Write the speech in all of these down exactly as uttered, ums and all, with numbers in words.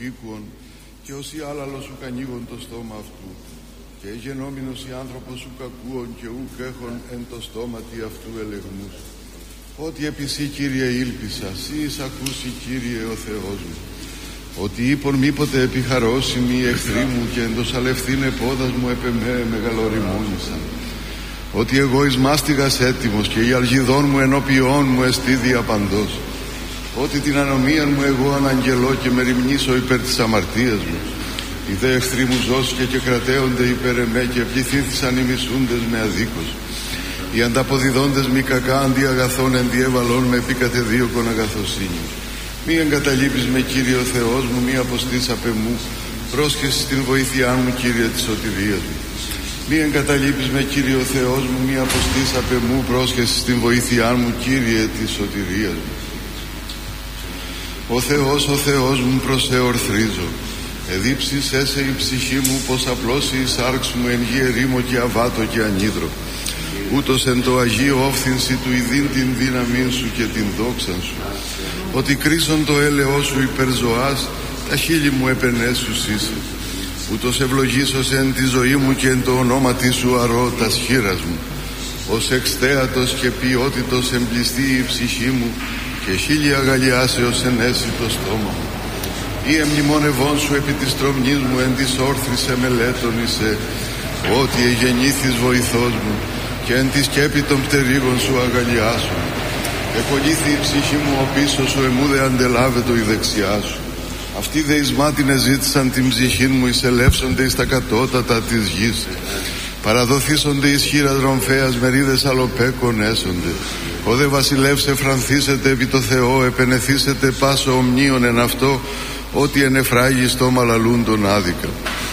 υπήκουον και όσοι άλλαλος σου κανίγον το στόμα αυτού και γενόμενος οι άνθρωπος σου κακούον και ουκ έχων εν το στόματι αυτού ελεγμούς. Ότι επί σύ, Κύριε, ήλπισα, σύ εις ακούσει, Κύριε ο Θεός μου. Ότι είπον μήποτε επιχαρώσιμοι οι εχθροί μου και εν το σαλευθύνε πόδας μου επ' εμέ μεγαλοριμόνισαν. Ότι εγώ εις μάστιγας έτοιμος και η αλγιδόν μου ενώπιόν μου εστί διαπαντός. Ότι την ανομίαν μου εγώ αναγγελώ και με ρημνήσω υπέρ της αμαρτίας μου. Οι δε εχθροί μου ζώσκε και κρατέονται υπέρ εμέ και πληθύνθησαν οι μισούντες με αδίκως. Οι ανταποδιδόντες μη κακά αντί αγαθών εν διέβαλόν με επί κατεδίωκον αγαθοσύνη. Μη εγκαταλείπεις με, Κύριε ο Θεός μου, μη αποστείς απ' εμού, πρόσχεσαι στην βοήθειά μου, Κύριε της σωτηρίας μου. Μη εγκαταλείπεις με, Κύριε ο Θεός μου, μη αποστείς απ' εμού, πρόσχεσαι στην βοήθειά μου, Κύριε της σωτηρίας μου. Ο Θεός, ο Θεός μου, προς σε ορθρίζω. Εδίψεις έσε η ψυχή μου, πως απλώσει η σάρξ μου εν γη ερήμο και αβάτο και ανίδρο. Ούτως εν το Αγίο όφθυνση του ειδήν την δύναμήν σου και την δόξαν σου. Ότι κρίσον το έλεος σου υπερ ζωάς, τα χείλη μου επενέσους είσαι. Ούτως ευλογήσος εν τη ζωή μου και εν το ονόματι σου αρώ τας χείρας μου. Ως εξτέατος και ποιότητος εμπλιστεί η ψυχή μου και χίλια αγαλιάσεως ενέσει το στόμα μου. Ή εμνημονευών σου επί της τρομνής μου εν της όρθρης εμελέτων είσαι, ότι εγεννήθης βοηθός μου και εν τη σκέπη των πτερίγων σου αγαλιάσου. Εκολύθη η ψυχή μου ο πίσω σου, εμούδε αντελάβετο η δεξιά σου. Αυτοί δε εις μάτιν εζήτησαν την ψυχήν μου, εισελεύσονται εις τα κατώτατα της γης. Παραδοθήσονται εις χείρα δρομφέας, μερίδες αλοπέκων έσονται. Ο δε βασιλεύς εφρανθήσετε επί το Θεό, επενεθήσετε πάσο ομνίων εν αυτό, ότι εν Εφράγη στόμα λαλούν τον άδικα.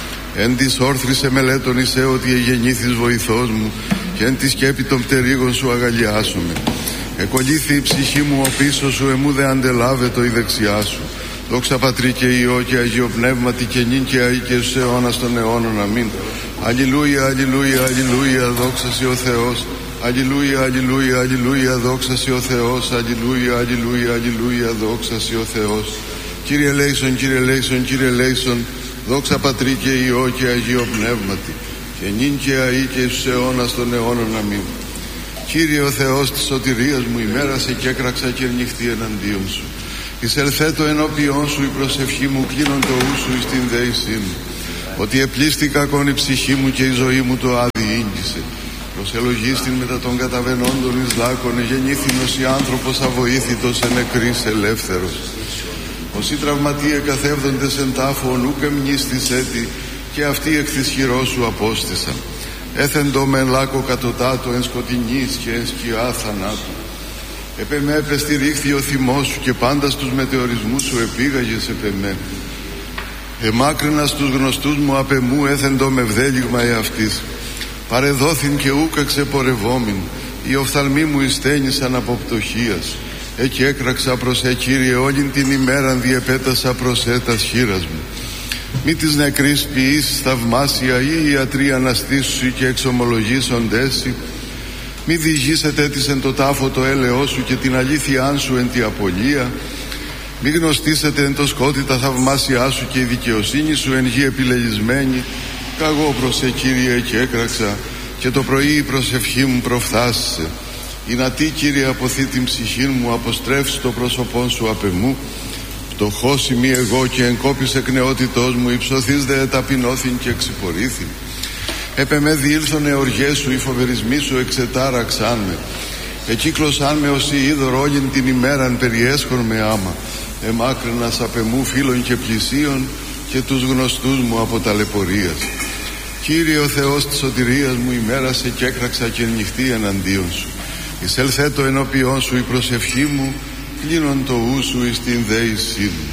Εν της όρθρης εμελέτων είσαι, ότι εγεννήθης βοηθός μου και εν τη σκέπη των πτερίγων σου αγαλιάσουμε. Εκολύθη η ψυχή μου ο πίσω σου, εμούδε αντελάβετο η δεξιά σου. Δόξα Πατρί και Υιό και Αγίο Πνεύματι και νυν και αεί και στους αιώνας των αιώνων. Αμήν. Αλληλούια, αλληλούια, αλληλούια, δόξα σοι ο Θεός. Αλληλούια, αλληλούια, αλληλούια, δόξα σοι ο Θεός. Αλληλούια, αλληλούια, αλληλούια, δόξα σοι ο Θεός. Κύριε ελέησον, Κύριε ελέησον, Κύριε ελέησον, δόξα Πατρί και Υιό και Αγίο Πνεύματι και νυν και αεί και στους αιώνας των αιώνων. Αμήν. Κύριε ο Θεός της σωτηρίας μου, ημέρασε και έκραξα και νυχτή εναντίον σου. Εισελθέτω ενώπιόν σου η προσευχή μου, κλείνον το ου σου εις την δέησή μου. Ότι επλήστηκα κον η ψυχή μου και η ζωή μου το άδει ήγγισε. Προσελογίστην μετά των καταβενόντων εις λάκων, γεννήθηνος η άνθρωπος αβοήθητος εν νεκρής ελεύθερος. Όσοι τραυματίε καθεύδοντες εν τάφων, ούκ εμνίστης έτη, και αυτοί εκ της χειρός σου απόστησαν. Έθεντο με εν λάκο κατωτάτο, εν σκοτεινής και εν σκιά θανάτου. Επεμέ επεστηρίχθη ο θυμός σου και πάντα στους μετεωρισμούς σου επήγαγες επεμέ. Εμάκρινα στους γνωστούς μου απ' εμού, έθεντο με βδέλιγμα εαυτής. Παρεδόθην και ούκα ξεπορευόμην, οι οφθαλμοί μου ειστένησαν από πτωχίας. Εκεί έκραξα προς ε, Κύριε, όλην την ημέραν διεπέτασα προς ε τας χείρας μου. Μη της νεκρής ποιήσεις θαυμάσια, ή οι ιατροί αναστήσουσι και εξομολογήσοντέσι. Μη διηγήσετε της εν το τάφο το έλεος σου και την αλήθειάν σου εν τη απολία. Μη γνωστήσετε εν το σκότη τα θαυμάσια σου και η δικαιοσύνη σου εν γη επιλελισμένη. Καγώ προς ε, Κύριε, και έκραξα, και το πρωί η προσευχή μου προφθάσισε. Η να τι, Κύριε, αποθεί την ψυχή μου, αποστρέφεις το πρόσωπόν σου απ' εμού. Φτωχός ημί εγώ και εγκόπης εκ νεότητός μου, υψωθείς δε ταπεινώθην και εξυπορήθην. Επ' εμέ διήλθον οργές σου, οι φοβερισμοί σου εξετάραξάν με. Εκύκλωσάν με ως η είδωρ όλην την ημέραν, περιέσχον με άμα. Εμάκρυνας απ' εμού φίλων και πλησίων και τους γνωστούς μου από ταλαιπωρίας. Κύριε ο Θεός της σωτηρίας μου, ημέρασε και έκραξα και νυχτή εναντίον σου. Εισελθέτω ενώπιόν σου η προσευχή μου, κλείνον το ου σου εις την δέησή μου.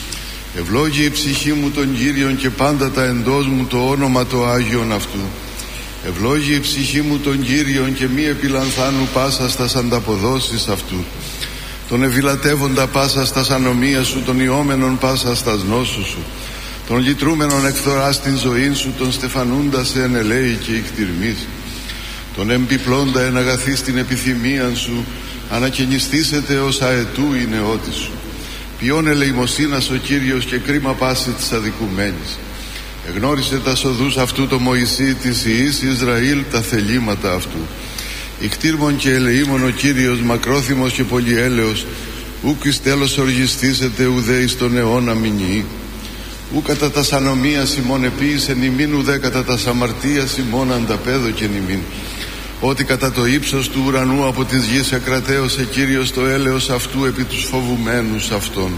Ευλόγη η ψυχή μου τον Κύριον και πάντα τα εντός μου το όνομα το Άγιον αυτού. Ευλόγη η ψυχή μου τον Κύριον και μη επιλανθάνου πάσα στας ανταποδόσεις αυτού. Τον ευηλατεύοντα πάσα στας ανομίας σου, τον ιόμενον πάσα στας νόσους σου. Τον λυτρούμενον εκθοράς την ζωήν σου, τον στεφανούντα σε εν ελέη και ικτυρμής. Τον εμπιπλώντα εν αγαθείς την επιθυμίαν σου, ανακαινιστήσετε ως αετού η νεότη σου. Ποιόν ελεημοσύνας ο Κύριος και κρίμα πάση της αδικουμένης. Εγνώρισε τα σοδούς αυτού το Μωυσή της Ιης Ισραήλ τα θελήματα αυτού. Ικτήρμον και ελεήμον ο Κύριος, μακρόθυμος και πολυέλεος, ούκ εις τέλος οργιστήσεται ουδέ εις τον αιώνα μηνιή. Ου κατά τας ανομίας ημών επίησεν ημίν, ουδέ κατά τας αμαρτίας ημών ανταπέδοκεν ημίν. Ότι κατά το ύψος του ουρανού από της γης εκρατέωσε Κύριος το έλεος αυτού επί τους φοβουμένους αυτών.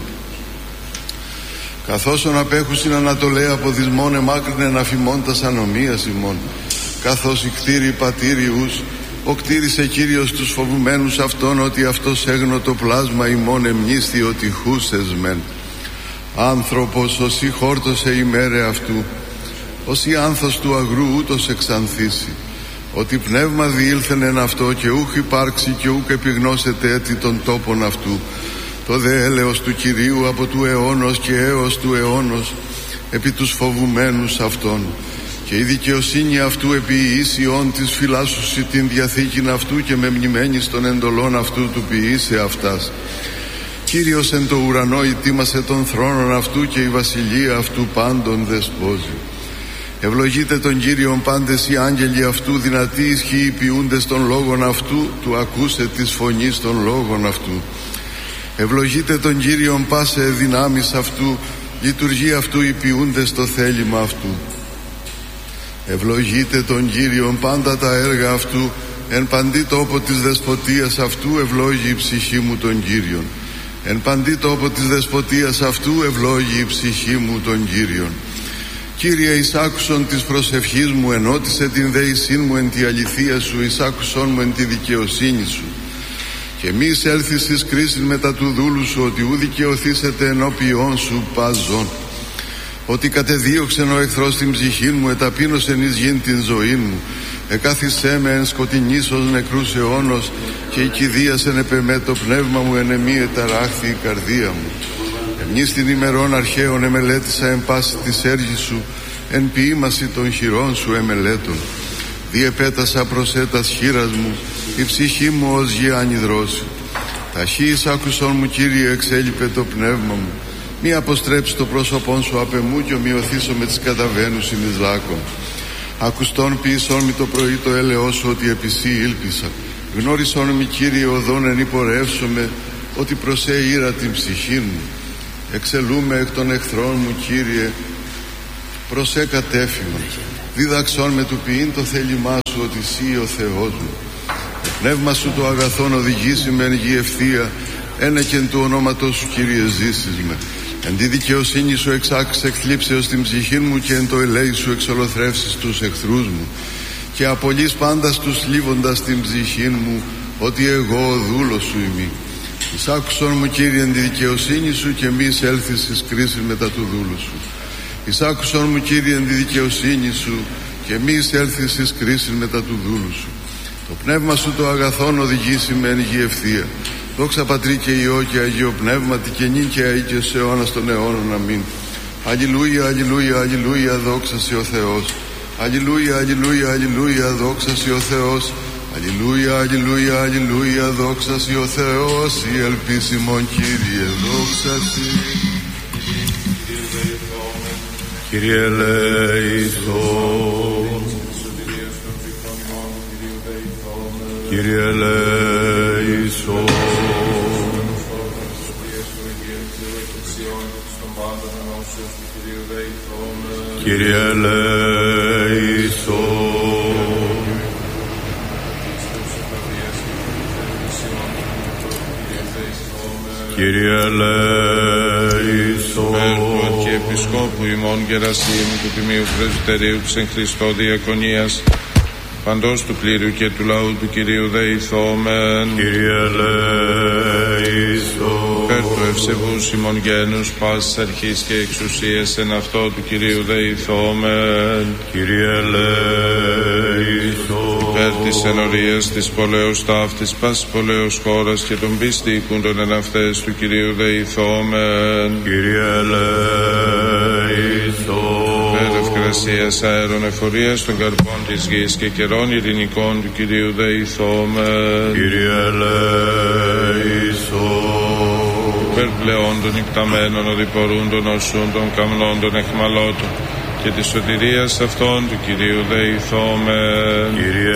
Καθώς απέχουσιν ανατολέ από δυσμόν εμάκρυνε αναφημών τας ανομίας ημών. Καθώς οι κτήροι πατήριους, ο κτήρισε Κύριος τους φοβουμένους αυτών, ότι αυτός έγνω το πλάσμα ημών εμνίσθη ότι χούσες μεν. Άνθρωπος όσοι χόρτωσε ημέρε αυτού, όσοι άνθος του αγρού ούτως εξανθήσει. Ότι πνεύμα διήλθεν εν αυτό και ούχ υπάρξει και ούκ επιγνώσεται έτη των τόπων αυτού. Το δε έλεος του Κυρίου από του αιώνος και έως του αιώνος επί τους φοβουμένους αυτών. Και η δικαιοσύνη αυτού επί ίσιον της φυλάσσουσι την διαθήκην αυτού και με μνημένης των εντολών αυτού του ποιήσε αυτάς. Κύριος εν το ουρανό ητήμασε των θρόνων αυτού και η βασιλεία αυτού πάντων δεσπόζει. Ευλογείτε τον Κύριον πάντες οι άγγελοι αυτού, δυνατοί ισχύοι ποιούντες των λόγων αυτού, του ακούσε της φωνής των λόγων αυτού. Ευλογείτε τον Κύριον πάσε δυνάμεις αυτού, λειτουργεί αυτού οι ποιούντες το θέλημα αυτού. Ευλογείτε τον Κύριον πάντα τα έργα αυτού, εν παντή τόπο της δεσποτείας αυτού ευλόγει η ψυχή μου τον Κύριον. Εν παντή τόπο της δεσποτείας αυτού ευλόγει η ψυχή μου τον Κύριον. Κύριε, εισάκουσον της προσευχής μου, ενώτισε την δέησήν μου εν τη αληθεία σου, εισάκουσον μου εν τη δικαιοσύνη σου. Και μη εισέλθεις εις κρίσιν μετά του δούλου σου, ότι ου δικαιωθήσετε ενώπιον σου παζών. Ότι κατεδίωξεν ο εχθρός την ψυχή μου, εταπείνωσεν εις γην την ζωή μου. Εκάθισέ με εν σκοτεινής ως νεκρούς αιώνος, και η κηδίασεν επεμέ το πνεύμα μου, εν εμή εταράχθη η καρδία μου. Εμνείς την ημερών αρχαίων εμελέτησα εν πάση της έργης σου, εν ποίημαση των χειρών σου εμελέτων. Διεπέτασα προσέτας χείρας μου, η ψυχή μου ως γη ανυδρώσει. Ταχύς άκουσον μου, Κύριε, εξέλιπε το πνεύμα μου. Μη αποστρέψει το πρόσωπόν σου απ' εμού και ομοιωθήσω με τις καταβαίνουσιν εις λάκων. Ακουστόν ποιησόν μη το πρωί το έλεος σου, ότι επί σύ ήλπισα. Γνώρισόν μη, Κύριε, οδόν εν υπορεύσομαι, ότι προσέ ήρα την ψυχή μου. Εξελούμε εκ των εχθρών μου, Κύριε, προσέ κατέφημα. Δίδαξόν με του ποιήν το θέλημά σου, ότι σύ ο Θεός μου. Το πνεύμα σου το αγαθόν οδηγήσει με εν γη ευθεία, ένεκεν του ονόματος σου, Κύριε, ζήσεις με. Εν τη δικαιοσύνη σου εξάξεις εκθλίψεως την ψυχή μου, και εν το ελέη σου εξολοθρεύσεις τους εχθρούς μου. Και απολύς πάντας τους λίβοντας την ψυχή μου, ότι εγώ ο δούλος σου ημί. Εισάκουσον μου, Κύριε, εν τη δικαιοσύνη σου, και μη εισέλθεις εις κρίση μετά του δούλου σου. Εισάκουσον μου, Κύριε, εν τη δικαιοσύνη σου, και μη εισέλθεις εις κρίση μετά του δούλου σου. Το πνεύμα σου το αγαθόν οδηγήσει με εν γη ευθεία. Δόξα Πατρί και Υιό και Αγίο Πνεύματι, και νυν και αεί και σε αιώνας των αιώνων. Αμήν. Αλληλούια, αλληλούια, αλληλούια, δόξα σοι ο Θεός. Αλληλούια, αλληλούια, αλληλούια, δόξα σοι ο Θεός. Αλληλούια, αλληλούια, αλληλούια, δόξα σοι ο Θεός. Η ελπίσιμον, Κύριε, δόξα σοι. Κύριε ελέησον. Κύριε ελέησον. Κύριε ελέησον. Κύριε ελέησον. Υπέρ του Αρχιεπισκόπου ημών Γερασίμου του Τιμίου Πρεσβυτερίου της εν Χριστώ Διακονίας, παντός του κλήρου και του λαού του Κυρίου δεηθόμεν. Κύριε ελέησον. Υπέρ του ευσεβούς ημών γένους πάσης αρχής και εξουσίας εν αυτό του Κυρίου δεηθόμεν. Κύριε ελέησον. Υπέρ της ενορίας της πολέως ταύτης πάσης πολέως χώρας και των πιστήκουντων εν αυτές του Κυρίου δεηθόμεν. Κύριε ελέησον. Ευκρασίας αέρων εφορίας των καρπών της γης και καιρών ειρηνικών του Κυρίου δεηθόμεν. Κύριε ελέησον. υπερπλεών των νυκταμένων, οδηπορούντων, οσούντων, καμνών, εχμαλώτων, και της σωτηρίας αυτών του Κυρίου δεηθόμεν. Κύριε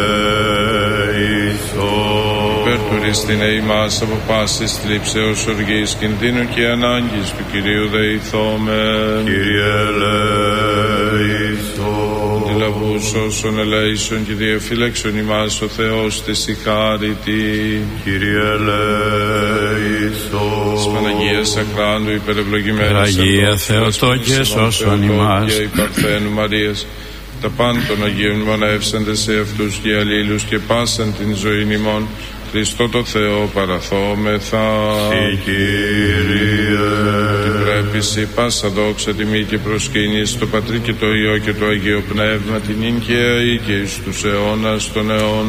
ελέησον. Υπερτουριστήνε ημάς από πάσης θλίψεως, οργής, κινδύνου και ανάγκης του Κυρίου δεηθόμεν. Κύριε ελέησον. Αντιλαβούς όσων ελέησον και διαφύλαξον ημάς ο Θεός της η χάρητη. Κύριε ελέησον. Της Παναγίας Ακράντου υπερευλογημένης Αγία Θεοτόκε σώσον ημάς. Και η Παρθένου Μαρίας, τα πάντων των Αγίων μονεύσαντες σε αυτούς και αλλήλους και πάσαν την ζωή ημών, Χριστό το Θεό παραθόμεθα. Συ Κύριε. Την πρέπει σοι πάσα δόξα, τιμή και προσκύνη στο Πατρί και το Υιό και το Αγίο Πνεύμα, την νυν και αεί και εις τους αιώνας των αιώνων.